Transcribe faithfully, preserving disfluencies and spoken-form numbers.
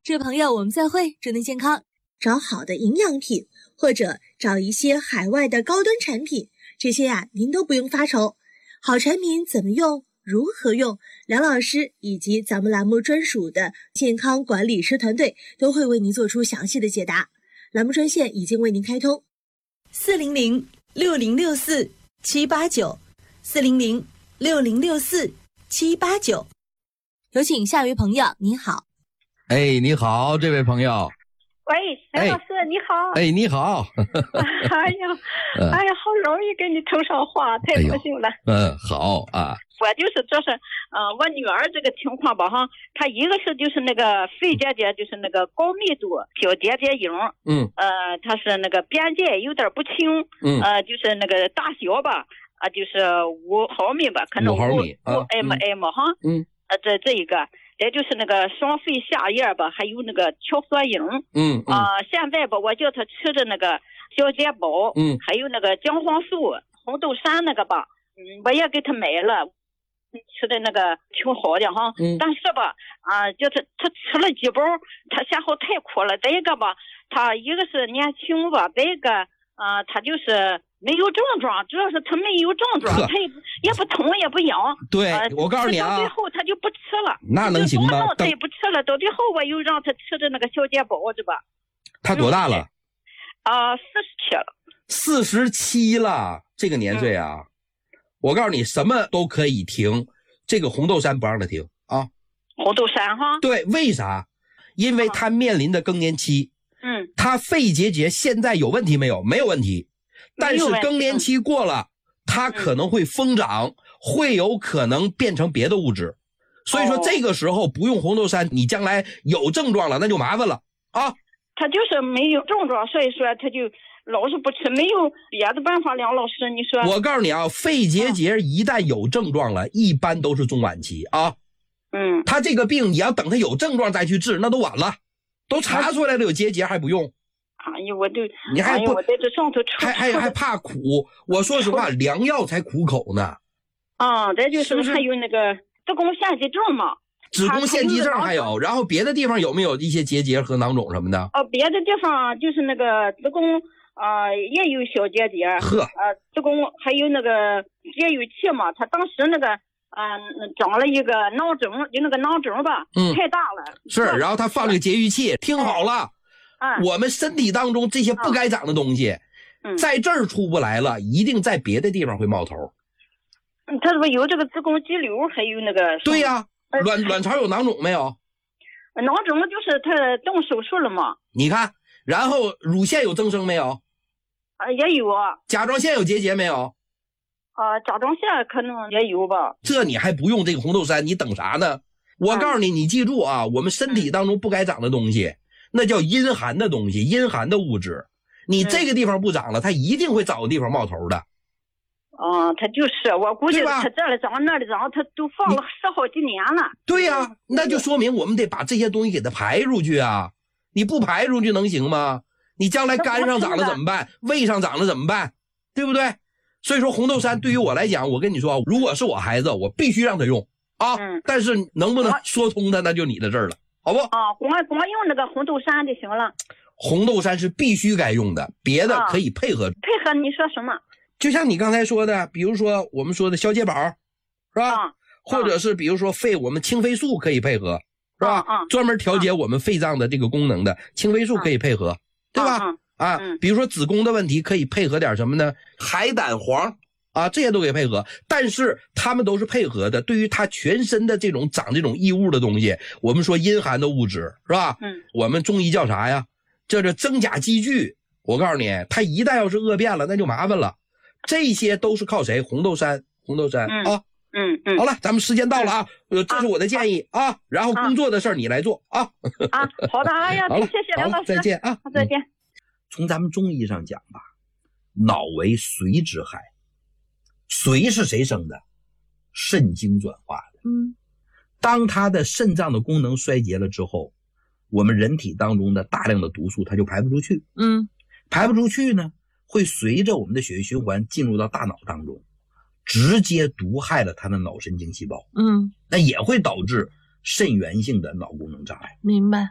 这位朋友，我们再会，祝您健康。 找好的营养品，或者找一些海外的高端产品，这些呀、啊、您都不用发愁。好产品怎么用，如何用，梁老师以及咱们栏目专属的健康管理师团队都会为您做出详细的解答。栏目专线已经为您开通， 四零零六零六四七八九，四零零六零六四七八九。有请下一位朋友，你好。 哎，你好，这位朋友。 喂，梁老师，哎、你好。 哎，你好。 哎呀，哎呀，好容易给你通上话，太高兴了。 哎、嗯，好啊。 我就是这是，呃，我女儿这个情况吧，哈，她一个是就是那个肺结节，就是那个高密度小结节痈， 嗯， 呃，她是那个边界有点不清， 嗯， 呃，就是那个大小吧，啊、呃，就是五毫米吧，可能五五 mm 哈， 嗯， 呃，这这一个。也就是那个双肺下叶吧，还有那个鞘索影， 嗯啊、呃，现在吧，我叫他吃的那个小解宝， 嗯， 还有那个姜黄素、红豆杉那个吧，嗯，我也给他买了，吃的那个挺好的哈， 嗯， 但是吧，啊、呃，就他他吃了几包，他嫌好太苦了。再一个吧，他一个是年轻吧，再一个啊、呃，他就是没有症状，主要是他没有症状，他也不也不痛也不痒。 对、 呃， 我告诉你啊， 到最后他就不吃了。 那能行吗？ 他也不吃了，到最后我又让他吃的那个小解宝，这吧。 他多大了？ 啊、呃，四十七了。 四十七了，这个年岁啊、嗯，我告诉你，什么都可以停，这个红豆杉不让他停啊。 红豆杉哈？ 对，为啥？因为他面临的更年期。 嗯。 他肺结节现在有问题没有？没有问题。但是更年期过了，它可能会疯长、嗯，会有可能变成别的物质，所以说这个时候不用红豆杉，你将来有症状了那就麻烦了啊。 他就是没有症状，所以说他就老是不吃，没有别的办法。梁老师，你说？ 我告诉你啊，肺结节一旦有症状了，嗯、一般都是中晚期啊。 嗯。 他这个病你要等他有症状再去治，那都晚了，都查出来了有结节还不用。 哎呀，我就你还不、 哎、我在这上头还还还怕苦？我说实话，良药才苦口呢。 啊，这就是还有那个子宫腺肌症嘛。 子宫腺肌症还有，然后别的地方有没有一些结节和囊肿什么的？ 哦，别的地方就是那个子宫啊、呃、也有小结节。 呵。 呃，子宫还有那个节育器嘛，他当时那个嗯、呃、长了一个囊肿，就那个囊肿吧， 嗯， 太大了。 是，然后他放了个节育器，听好了。 哎我们身体当中这些不该长的东西， 嗯、 在这儿出不来了，一定在别的地方会冒头。 嗯，他说有这个子宫肌瘤，还有那个。 对呀、啊，卵卵巢有囊肿没有？ 囊肿就是他动手术了嘛。 你看，然后乳腺有增生没有？ 啊，也有啊。 甲状腺有结节没有？ 啊，甲状腺可能也有吧。 这你还不用这个红豆杉，你等啥呢？我告诉你，嗯、你记住啊，我们身体当中不该长的东西。那叫阴寒的东西，阴寒的物质，你这个地方不长了，它一定会找个地方冒头的。 啊，他就是我估计他这里长那里长，他都放了十好几年了。 对呀、啊，那就说明我们得把这些东西给它排出去啊！你不排出去能行吗？你将来肝上长了怎么办？胃上长了怎么办？对不对？所以说红豆杉对于我来讲，我跟你说，如果是我孩子，我必须让他用啊。 嗯、 但是能不能说通他，那就你的事儿了。好不啊，光光用那个红豆杉就行了。 红豆杉是必须该用的，别的可以配合。啊、 配合你说什么？ 就像你刚才说的，比如说我们说的小解宝，是吧？ 啊、 或者是比如说肺，我们清肺素可以配合，是吧？ 啊、 专门调节我们肺脏的这个功能的清肺素可以配合，啊、对吧？ 啊、 啊、 嗯， 比如说子宫的问题可以配合点什么呢？海胆黄。啊，这些都可以配合，但是他们都是配合的。对于他全身的这种长这种异物的东西，我们说阴寒的物质是吧？ 嗯， 我们中医叫啥呀？这是真假积聚。我告诉你，他一旦要是恶变了，那就麻烦了。这些都是靠谁？红豆杉，红豆杉、 嗯、 啊。 嗯嗯。 好了，咱们时间到了啊，呃，这是我的建议 啊, 啊。然后工作的事儿你来做啊。 啊，好的，哎呀， 好了， 谢谢梁老师， 再见啊， 再见。 从咱们中医上讲吧，脑为髓之害。髓是谁生的？肾精转化的。 嗯， 当它的肾脏的功能衰竭了之后，我们人体当中的大量的毒素它就排不出去。 嗯， 排不出去呢，会随着我们的血液循环进入到大脑当中，直接毒害了它的脑神经细胞。 嗯， 那也会导致肾源性的脑功能障碍。 明白。